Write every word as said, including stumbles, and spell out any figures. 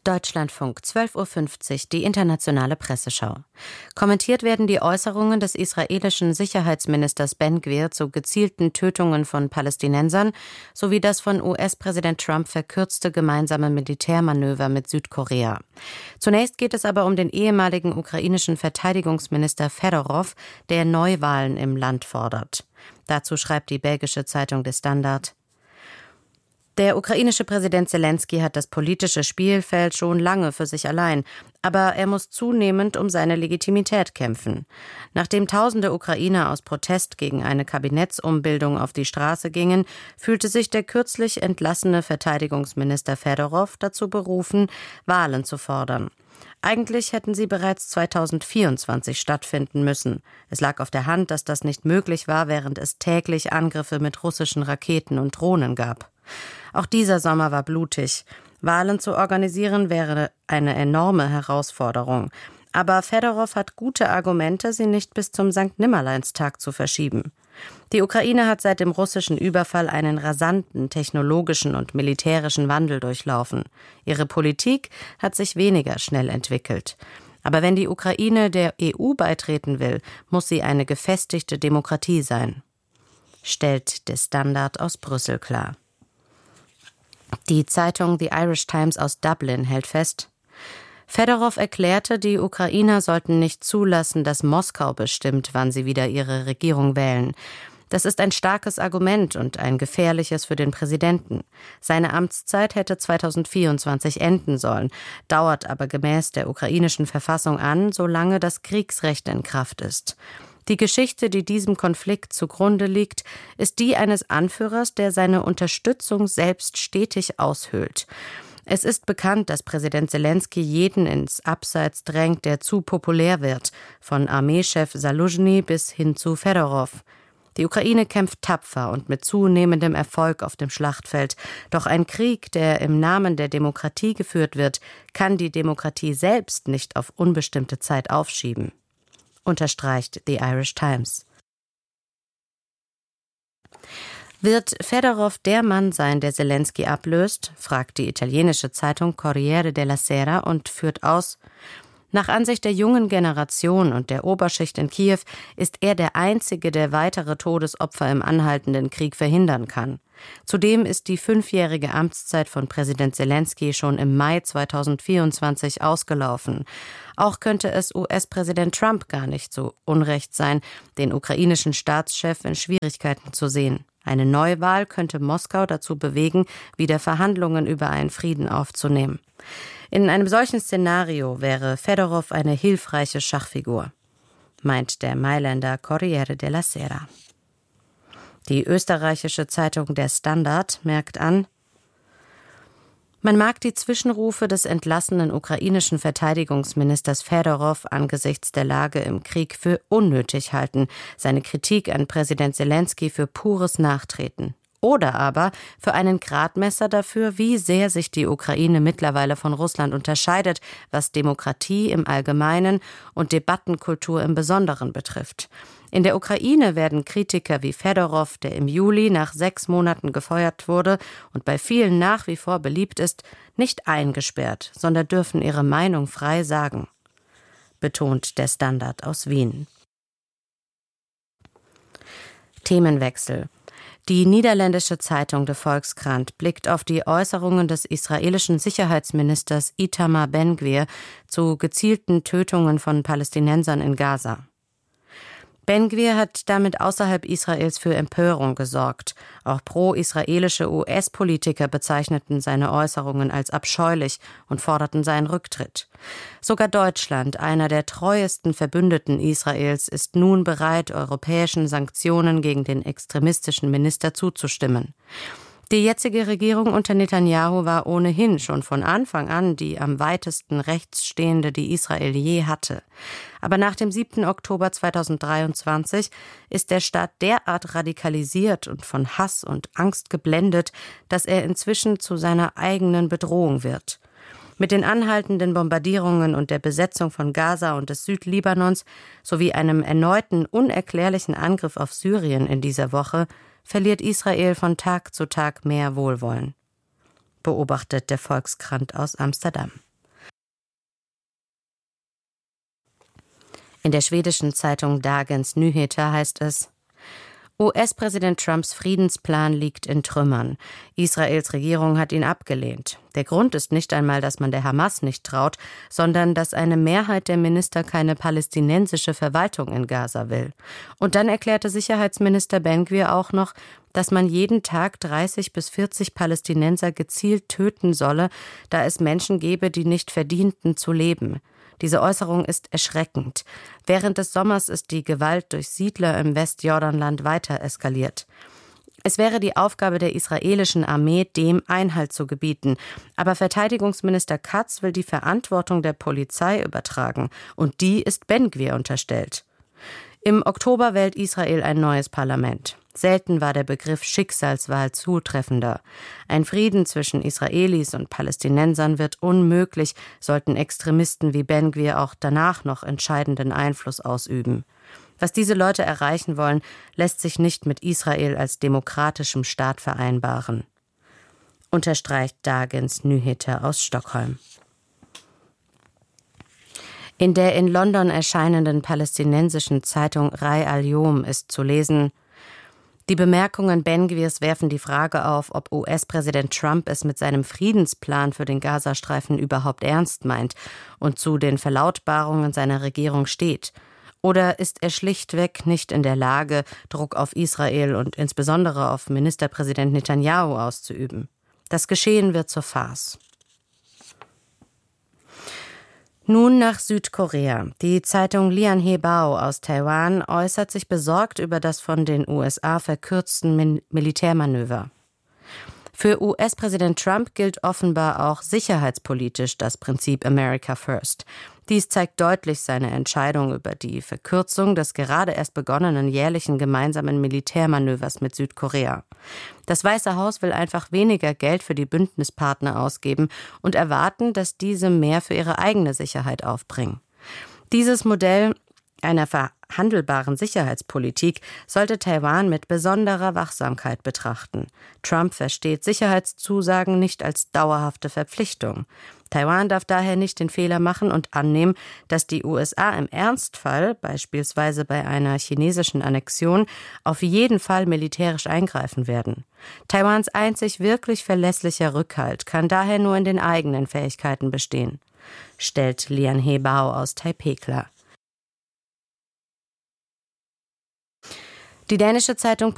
Deutschlandfunk, zwölf Uhr fünfzig, die internationale Presseschau. Kommentiert werden die Äußerungen des israelischen Sicherheitsministers Ben Gvir zu gezielten Tötungen von Palästinensern sowie das von U S-Präsident Trump verkürzte gemeinsame Militärmanöver mit Südkorea. Zunächst geht es aber um den ehemaligen ukrainischen Verteidigungsminister Fedorov, der Neuwahlen im Land fordert. Dazu schreibt die belgische Zeitung Der Standard: Der ukrainische Präsident Selenskyj hat das politische Spielfeld schon lange für sich allein, aber er muss zunehmend um seine Legitimität kämpfen. Nachdem tausende Ukrainer aus Protest gegen eine Kabinettsumbildung auf die Straße gingen, fühlte sich der kürzlich entlassene Verteidigungsminister Fedorov dazu berufen, Wahlen zu fordern. Eigentlich hätten sie bereits zweitausendvierundzwanzig stattfinden müssen. Es lag auf der Hand, dass das nicht möglich war, während es täglich Angriffe mit russischen Raketen und Drohnen gab. Auch dieser Sommer war blutig. Wahlen zu organisieren wäre eine enorme Herausforderung. Aber Fedorov hat gute Argumente, sie nicht bis zum Sankt Nimmerleinstag zu verschieben. Die Ukraine hat seit dem russischen Überfall einen rasanten technologischen und militärischen Wandel durchlaufen. Ihre Politik hat sich weniger schnell entwickelt. Aber wenn die Ukraine der E U beitreten will, muss sie eine gefestigte Demokratie sein, stellt der Standard aus Brüssel klar. Die Zeitung The Irish Times aus Dublin hält fest: Fedorov erklärte, die Ukrainer sollten nicht zulassen, dass Moskau bestimmt, wann sie wieder ihre Regierung wählen. Das ist ein starkes Argument und ein gefährliches für den Präsidenten. Seine Amtszeit hätte zweitausendvierundzwanzig enden sollen, dauert aber gemäß der ukrainischen Verfassung an, solange das Kriegsrecht in Kraft ist. Die Geschichte, die diesem Konflikt zugrunde liegt, ist die eines Anführers, der seine Unterstützung selbst stetig aushöhlt. Es ist bekannt, dass Präsident Selenskyj jeden ins Abseits drängt, der zu populär wird, von Armeechef Saluzhny bis hin zu Fedorov. Die Ukraine kämpft tapfer und mit zunehmendem Erfolg auf dem Schlachtfeld. Doch ein Krieg, der im Namen der Demokratie geführt wird, kann die Demokratie selbst nicht auf unbestimmte Zeit aufschieben, unterstreicht The Irish Times. Wird Fedorov der Mann sein, der Selenskyj ablöst, fragt die italienische Zeitung Corriere della Sera und führt aus: Nach Ansicht der jungen Generation und der Oberschicht in Kiew ist er der Einzige, der weitere Todesopfer im anhaltenden Krieg verhindern kann. Zudem ist die fünfjährige Amtszeit von Präsident Selenskyj schon im Mai zweitausendvierundzwanzig ausgelaufen. Auch könnte es U S-Präsident Trump gar nicht so unrecht sein, den ukrainischen Staatschef in Schwierigkeiten zu sehen. Eine Neuwahl könnte Moskau dazu bewegen, wieder Verhandlungen über einen Frieden aufzunehmen. In einem solchen Szenario wäre Fedorov eine hilfreiche Schachfigur, meint der Mailänder Corriere della Sera. Die österreichische Zeitung Der Standard merkt an: Man mag die Zwischenrufe des entlassenen ukrainischen Verteidigungsministers Fedorov angesichts der Lage im Krieg für unnötig halten, seine Kritik an Präsident Selenskyj für pures Nachtreten. Oder aber für einen Gradmesser dafür, wie sehr sich die Ukraine mittlerweile von Russland unterscheidet, was Demokratie im Allgemeinen und Debattenkultur im Besonderen betrifft. In der Ukraine werden Kritiker wie Fedorov, der im Juli nach sechs Monaten gefeuert wurde und bei vielen nach wie vor beliebt ist, nicht eingesperrt, sondern dürfen ihre Meinung frei sagen, betont der Standard aus Wien. Themenwechsel. Die niederländische Zeitung De Volkskrant blickt auf die Äußerungen des israelischen Sicherheitsministers Itamar Ben Gvir zu gezielten Tötungen von Palästinensern in Gaza. Ben Gvir hat damit außerhalb Israels für Empörung gesorgt. Auch pro-israelische U S-Politiker bezeichneten seine Äußerungen als abscheulich und forderten seinen Rücktritt. Sogar Deutschland, einer der treuesten Verbündeten Israels, ist nun bereit, europäischen Sanktionen gegen den extremistischen Minister zuzustimmen. Die jetzige Regierung unter Netanyahu war ohnehin schon von Anfang an die am weitesten rechts stehende, die Israel je hatte. Aber nach dem siebten Oktober zweitausenddreiundzwanzig ist der Staat derart radikalisiert und von Hass und Angst geblendet, dass er inzwischen zu seiner eigenen Bedrohung wird. Mit den anhaltenden Bombardierungen und der Besetzung von Gaza und des Südlibanons sowie einem erneuten unerklärlichen Angriff auf Syrien in dieser Woche verliert Israel von Tag zu Tag mehr Wohlwollen, beobachtet der Volkskrant aus Amsterdam. In der schwedischen Zeitung Dagens Nyheter heißt es: U S-Präsident Trumps Friedensplan liegt in Trümmern. Israels Regierung hat ihn abgelehnt. Der Grund ist nicht einmal, dass man der Hamas nicht traut, sondern dass eine Mehrheit der Minister keine palästinensische Verwaltung in Gaza will. Und dann erklärte Sicherheitsminister Ben-Gvir auch noch, dass man jeden Tag dreißig bis vierzig Palästinenser gezielt töten solle, da es Menschen gebe, die nicht verdienten zu leben. Diese Äußerung ist erschreckend. Während des Sommers ist die Gewalt durch Siedler im Westjordanland weiter eskaliert. Es wäre die Aufgabe der israelischen Armee, dem Einhalt zu gebieten. Aber Verteidigungsminister Katz will die Verantwortung der Polizei übertragen. Und die ist Ben-Gvir unterstellt. Im Oktober wählt Israel ein neues Parlament. Selten war der Begriff Schicksalswahl zutreffender. Ein Frieden zwischen Israelis und Palästinensern wird unmöglich, sollten Extremisten wie Ben-Gvir auch danach noch entscheidenden Einfluss ausüben. Was diese Leute erreichen wollen, lässt sich nicht mit Israel als demokratischem Staat vereinbaren, unterstreicht Dagens Nyheter aus Stockholm. In der in London erscheinenden palästinensischen Zeitung Rai al-Yom ist zu lesen: Die Bemerkungen Ben-Gvirs werfen die Frage auf, ob U S-Präsident Trump es mit seinem Friedensplan für den Gazastreifen überhaupt ernst meint und zu den Verlautbarungen seiner Regierung steht. Oder ist er schlichtweg nicht in der Lage, Druck auf Israel und insbesondere auf Ministerpräsident Netanyahu auszuüben? Das Geschehen wird zur Farce. Nun nach Südkorea. Die Zeitung Lianhe Bao aus Taiwan äußert sich besorgt über das von den U S A verkürzten Min- Militärmanöver. Für U S-Präsident Trump gilt offenbar auch sicherheitspolitisch das Prinzip America First. Dies zeigt deutlich seine Entscheidung über die Verkürzung des gerade erst begonnenen jährlichen gemeinsamen Militärmanövers mit Südkorea. Das Weiße Haus will einfach weniger Geld für die Bündnispartner ausgeben und erwarten, dass diese mehr für ihre eigene Sicherheit aufbringen. Dieses Modell einer verhandelbaren Sicherheitspolitik sollte Taiwan mit besonderer Wachsamkeit betrachten. Trump versteht Sicherheitszusagen nicht als dauerhafte Verpflichtung. Taiwan darf daher nicht den Fehler machen und annehmen, dass die U S A im Ernstfall, beispielsweise bei einer chinesischen Annexion, auf jeden Fall militärisch eingreifen werden. Taiwans einzig wirklich verlässlicher Rückhalt kann daher nur in den eigenen Fähigkeiten bestehen, stellt Lianhe Bao aus Taipeh klar. Die dänische Zeitung